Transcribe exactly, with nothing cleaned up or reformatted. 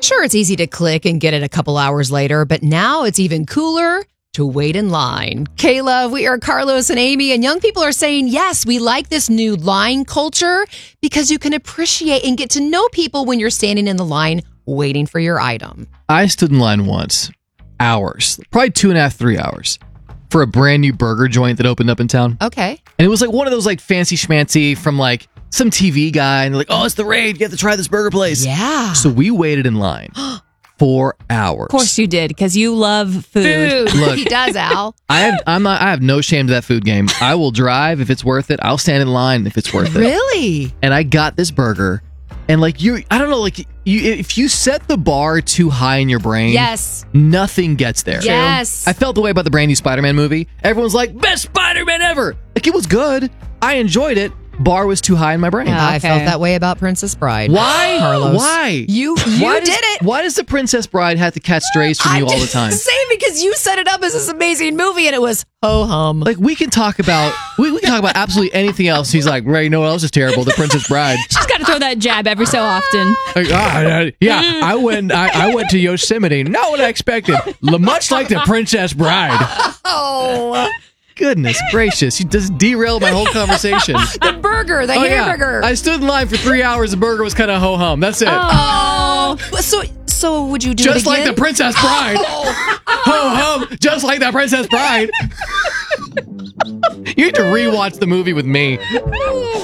Sure, it's easy to click and get it a couple hours later, but now it's even cooler to wait in line. Kayla, we are Carlos and Amy, and young people are saying, yes, we like this new line culture because you can appreciate and get to know people when you're standing in the line waiting for your item. I stood in line once, hours, probably two and a half, three hours, for a brand new burger joint that opened up in town. Okay. And it was like one of those like fancy schmancy from like some T V guy, and they're like, oh, it's the raid, you have to try this burger place. Yeah. So we waited in line for hours. Of course you did, because you love food. Food. Look, He does, Al. I have I'm not, I have no shame to that food game. I will drive if it's worth it. I'll stand in line if it's worth it. Really? And I got this burger, and like you, I don't know, like you, if you set the bar too high in your brain, Yes. nothing gets there. Yes. I felt the way about the brand new Spider-Man movie. Everyone's like, best Spider-Man ever. Like, it was good. I enjoyed it. Bar was too high in my brain. I Okay. felt that way about Princess Bride. Why? Carlos. Why? You, you why did does, it. Why does the Princess Bride have to catch strays from I you all the did time? Same, because you set it up as this amazing movie, and it was ho hum. Like, we can talk about we, we can talk about absolutely anything else. He's like, Ray, you know what else is terrible? The Princess Bride. She's got to throw that jab every so often. Like, ah, uh, yeah, I went. I, I went to Yosemite. Not what I expected. L- much like the Princess Bride. Oh, Goodness gracious! You just derailed my whole conversation. the burger, the Oh, yeah. hamburger. I stood in line for three hours. The burger was kind of ho hum. That's it. Oh, so so would you do Just it like again? the Princess Bride. Ho hum. Just like the Princess Bride. You need to rewatch the movie with me.